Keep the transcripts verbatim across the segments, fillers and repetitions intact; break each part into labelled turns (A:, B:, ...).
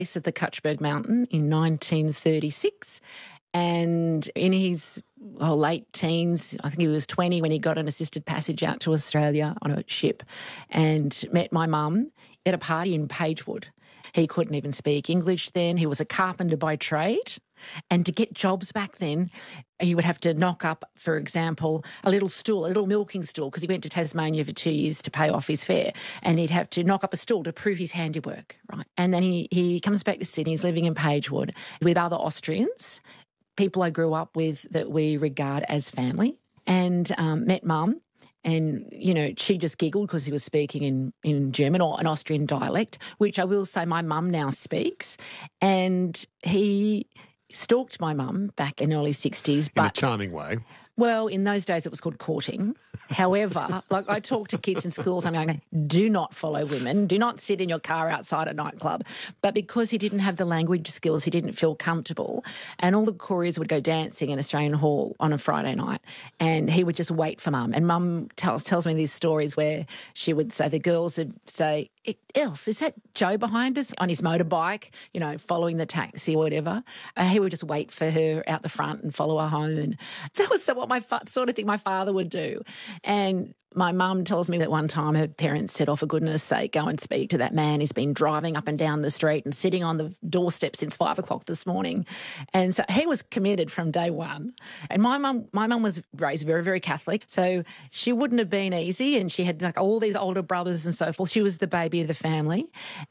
A: base of the Kutschberg Mountain in nineteen thirty-six. And in his oh, late teens, I think he was twenty when he got an assisted passage out to Australia on a ship and met my mum at a party in Pagewood. He couldn't even speak English then. He was a carpenter by trade. And to get jobs back then, he would have to knock up, for example, a little stool, a little milking stool, because he went to Tasmania for two years to pay off his fare. And he'd have to knock up a stool to prove his handiwork, right? And then he, he comes back to Sydney. He's living in Pagewood with other Austrians, people I grew up with that we regard as family, and um, met Mum. And, you know, she just giggled because he was speaking in, in German or an Austrian dialect, which I will say my mum now speaks. And he stalked my mum back in the early sixties. But,
B: in a charming way.
A: Well, in those days it was called courting. However, like I talk to kids in schools, I'm going, do not follow women, do not sit in your car outside a nightclub. But because he didn't have the language skills, he didn't feel comfortable. And all the couriers would go dancing in Australian Hall on a Friday night, and he would just wait for Mum. And Mum tells tells me these stories where she would say, the girls would say, Else, is that Joe behind us on his motorbike, you know, following the taxi or whatever? Uh, he would just wait for her out the front and follow her home. And that was what my fa- sort of thing my father would do. And my mum tells me that one time her parents said, oh, for goodness sake, go and speak to that man. He's been driving up and down the street and sitting on the doorstep since five o'clock this morning. And so he was committed from day one. And my mum my mum was raised very, very Catholic, so she wouldn't have been easy. And she had like all these older brothers and so forth. She was the baby of the family.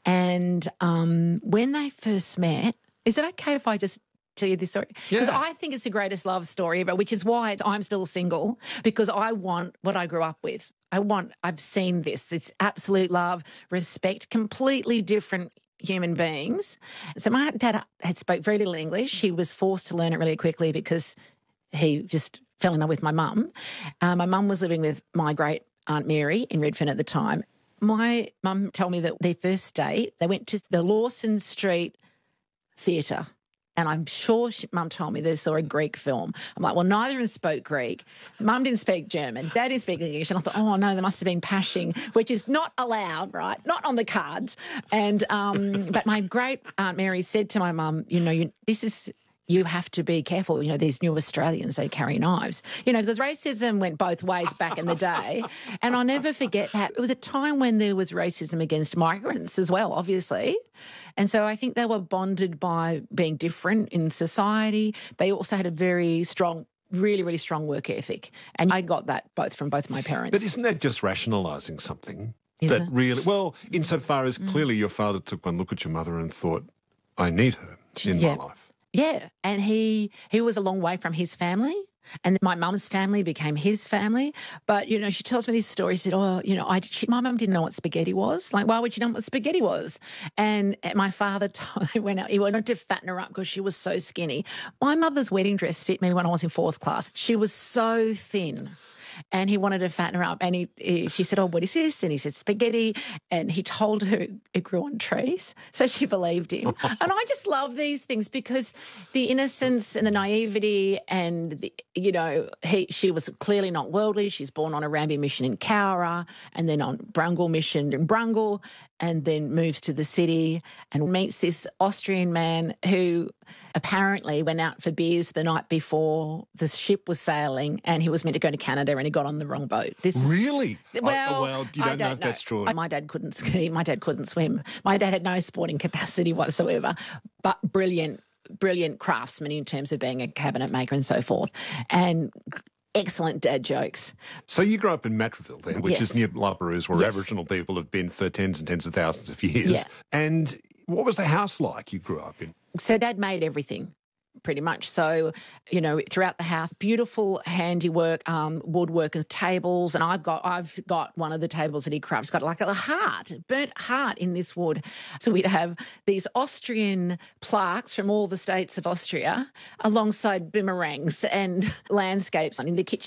A: And um, when they first met, is it okay if I just tell you this story? Because
B: Yeah.
A: I think it's the greatest love story ever, which is why it's, I'm still single, because I want what I grew up with. I want, I've seen this. It's absolute love, respect, completely different human beings. So my dad had spoke very little English. He was forced to learn it really quickly because he just fell in love with my mum. Uh, my mum was living with my great Aunt Mary in Redfern at the time. My mum told me that their first date, they went to the Lawson Street Theatre. And I'm sure she, Mum told me they saw a Greek film. I'm like, well, neither of them spoke Greek. Mum didn't speak German. Dad didn't speak English. And I thought, oh, no, there must have been pashing, which is not allowed, right? Not on the cards. And um, but my great Aunt Mary said to my mum, you know, you, this is... you have to be careful. You know, these new Australians, they carry knives. You know, because racism went both ways back in the day. And I'll never forget that. It was a time when there was racism against migrants as well, obviously. And so I think they were bonded by being different in society. They also had a very strong, really, really strong work ethic. And I got that both from both my parents.
B: But isn't that just rationalising something?
A: Is
B: that
A: it?
B: really, well, insofar as clearly your father took one look at your mother and thought, I need her in
A: Yeah.
B: my life.
A: Yeah, and he he was a long way from his family, and my mum's family became his family. But, you know, she tells me this story. She said, oh, you know, I, she, my mum didn't know what spaghetti was. Like, why would you know what spaghetti was? And my father told, he went out, he wanted to fatten her up because she was so skinny. My mother's wedding dress fit me when I was in fourth class. She was so thin. And he wanted to fatten her up. And he, he, she said, oh, what is this? And he said, spaghetti. And he told her it grew on trees. So she believed him. And I just love these things because the innocence and the naivety and, the, you know, he, she was clearly not worldly. She's born on a Ramby mission in Cowra and then on Brungle mission in Brungle and then moves to the city and meets this Austrian man who apparently went out for beers the night before the ship was sailing and he was meant to go to Canada and he got on the wrong boat. This is,
B: Really?
A: well,
B: oh, well, you don't,
A: I
B: know if
A: know.
B: that's true.
A: I- My dad couldn't ski. My dad couldn't swim. My dad had no sporting capacity whatsoever, but brilliant, brilliant craftsman in terms of being a cabinet maker and so forth. And excellent dad jokes.
B: So you grew up in Matraville then, which
A: Yes.
B: is near La Perouse, where
A: Yes.
B: Aboriginal people have been for tens and tens of thousands of years.
A: Yeah.
B: And what was the house like you grew up in?
A: So Dad made everything. Pretty much. So, you know, throughout the house, beautiful handiwork, um, woodwork and tables. And I've got I've got one of the tables that he crafts. It's got like a heart, burnt heart in this wood. So we'd have these Austrian plaques from all the states of Austria alongside boomerangs and landscapes. And in the kitchens, this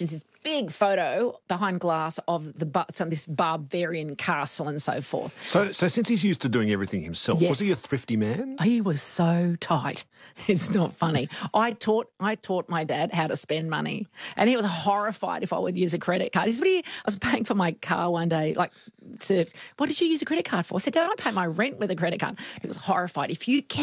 A: big photo behind glass of the bu- some this barbarian castle and so forth.
B: So, so since he's used to doing everything himself,
A: Yes.
B: was he a thrifty man?
A: He was so tight. It's not funny. I taught I taught my dad how to spend money, and he was horrified if I would use a credit card. He said, "What do you-" I was paying for my car one day, like, service. What did you use a credit card for? I said, "Don't I pay my rent with a credit card?" He was horrified. If you